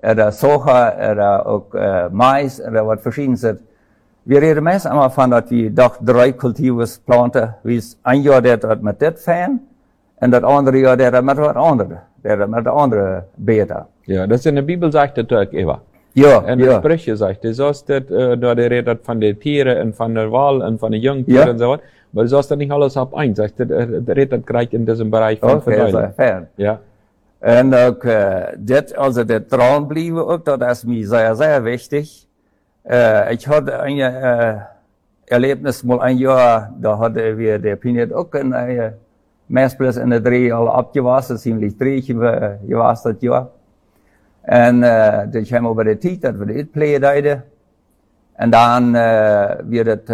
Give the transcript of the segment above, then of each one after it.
soja, ook mais, wat verschillende. We reden meestal allemaal van dat we toch 3 cultivars planten. Wie een jaar dat met dit fan, en dat andere jaar dat met wat andere. Dat met de andere beter. Ja, dat is in de Bibel zegt het ook, Eva. Ja, en de Sprüche zegt het. Zoals dat, daar redet van de tieren en van de wal en van de jungtieren en zo wat. Maar zoals dat niet alles op één zegt. Dat redet krijgt in diesem Bereich van verduidelijking. Fair. Ja. En ook dit, also dit dran blijven ook, dat is mij zeer, zeer wichtig. Ik had een Erlebnis mal ein Jahr, da hadden we de Pinet ook een Mesplis in de 3 al abgewassen, ziemlich dreig gewas dat jaar. En dan kwam over de tijd dat we dit play deden. En dan werd het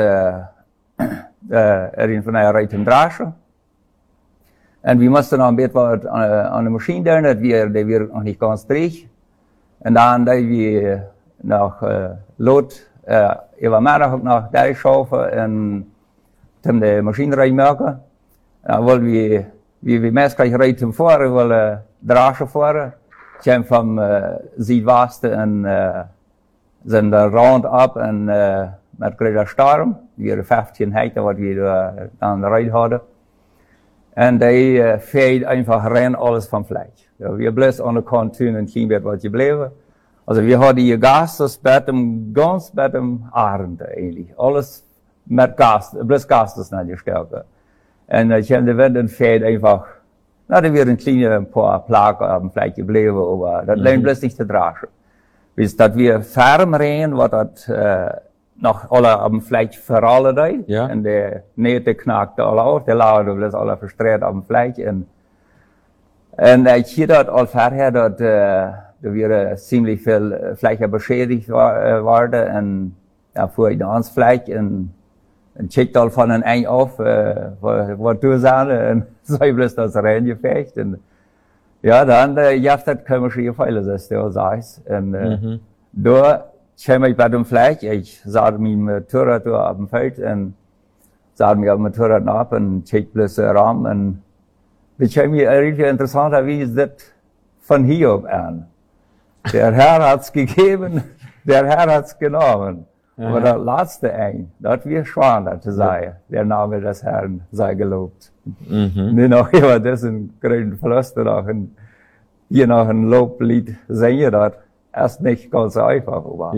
erin van een rijden dragen. En we moesten nog een beetje wat aan de machine doen, dat weer nog niet ganz dreig. En dan deden we nog lood, middag ook nog daar schaven en toen de machine reinmaken. Dan willen we meestal rijden voren, willen dragen voren. Kwam van Zuidwesten en zijn de rand op en met grote storm. Die 15 hectare wat we dan rijden hadden. En die veed einfach rein alles van vlees. Ja, we bleven aan de kant toen en geen weet wat gebleven. Also we hadden hier gastes ganz bij dem Arend eigenlijk. Alles met gas, bloß gastes naar die sterke. En dan kwam de wind en veed einfach. Nou, er weer een paar plagen op dem Fleisch gebleven, aber dat lijkt bloß niet te dragen. Dus dat we ferm rijden, wat dat nog alle op dem Fleisch verrallen deed. Ja. En de neten knakte alle af, de lagen bloß alle verstrekt op dem Fleisch. En ik zie dat al verder, dat er weer ziemlich veel Fleisch beschädigt worden. En ja, voor je dans Fleisch en checkt al van een eind af, wat toezagen en zei bloß dat reingevecht. En ja, dan jaft dat commerciële veilig, zoals je al zei. En door kwam ik bij dem Fleisch, ik zat mijn motorrad op dem veld en zat me op mijn motorrad op en checkt bloß raam. En het kwam me richtig interessant, wie is dat van hier op aan. Der Herr hat's gegeben, der Herr hat's genommen. Aber das letzte ein, das wir schwanger zu sein, der Name des Herrn sei gelobt. Nicht noch immer, das ist ein großen Verlust, hier noch ein Loblied singen, das ist nicht ganz einfach. Aber.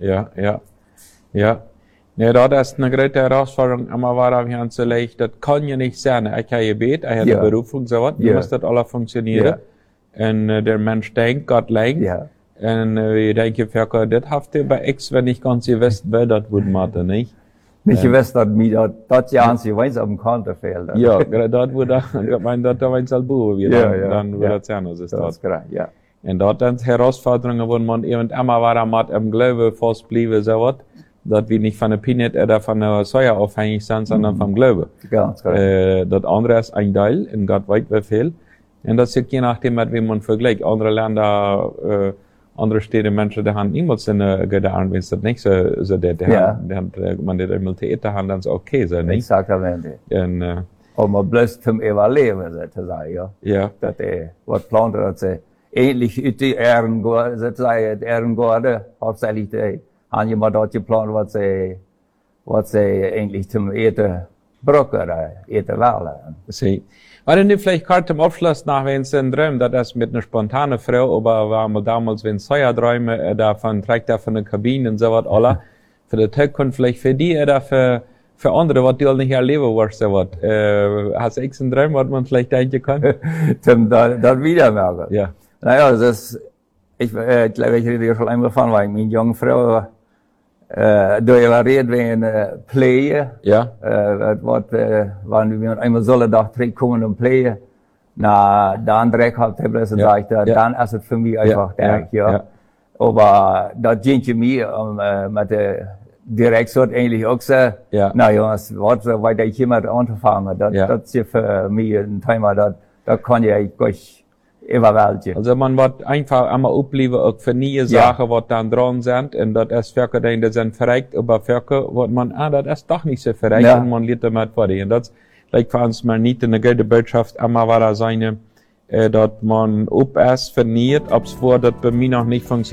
Ja. Nee, dat is een grote herausforderung, maar waar we aan te leggen, dat kan je niet zijn. Ik heb je beet, ik heb de beroeping, zo wat, dan moet dat alle functioneren. En der Mensch denkt, Gott lenkt. En je denkt, ja, dit heeft hij bij X, wenn ich ganz gewusst wäre, dat would matter, nicht? Nicht gewusst, dat mir dat ja ans gewins op dem Konto fehlt. Ja, dat would ik mein, dat wens al boven weer, dan would dat zijn, als is dat. Ja. En dat dan herausforderungen, wo man eben immer war, mat im Glaube fast bliebe, so wat, dat wir nicht von der Peanut oder von der Soja abhängig sind, sondern vom Glaube. Ganz das andere ist ein Teil, in Gott weit wie viel. Und das ist je nachdem, mit wem man vergleicht. Andere Länder, andere Städte, Menschen, die haben niemals eine Gedaan, wenn es das nicht so man das einmal zu eten haben, dann ist okay, so nicht? Exaktamente. Und, maar bloß zum Überleben, sozusagen, ja. Ja. Dat wat planten, dat ze ähnlich uit die Ehrengorde, sozusagen, het Ehrengorde, hauptsächlich die, haben je maar dat geplant, wat ze eigentlich zum Eten brauchen, oder eten wollen. Sie. War denn vielleicht gerade zum Abschluss nach, wenn es ein Traum, das ist mit einer spontanen Frau, aber war mal damals, wenn Säuerträume, davon trägt er von der Kabine und so was, alle, für die Zukunft, vielleicht für die, oder für andere, was die nicht erleben, was so was. Hast du einen Traum, was man vielleicht denken kann? Zum das wiedermerken. Ja. Naja, das ist, ich glaube, ich rede ja schon einmal von, weil meine junge Frau, door je reed weer playen. Ja. Wanneer we einmal zullen dag terugkomen om playen. Na, dan direct had hij dus gezegd, dan is het voor mij einfach direct, ja. Aber dat dient je mij, met de direct soort eigenlijk ook zo. Nou jongens, wat weet ik hier met aan te vangen, dat is voor mij een thema, dat kan je gleich überwältigen. Also man wird einfach einmal aufleben, auch für neue Sachen, was dann dran sind, und das ist Völker, die sind verreckt, aber Völker, was man, das ist doch nicht so verreckt, und man lernt damit vor. Und das vielleicht für uns mal nicht eine gute Botschaft, einmal war da seine, dass man ob es verniert, ob es vor, das bei mir noch nicht funktioniert.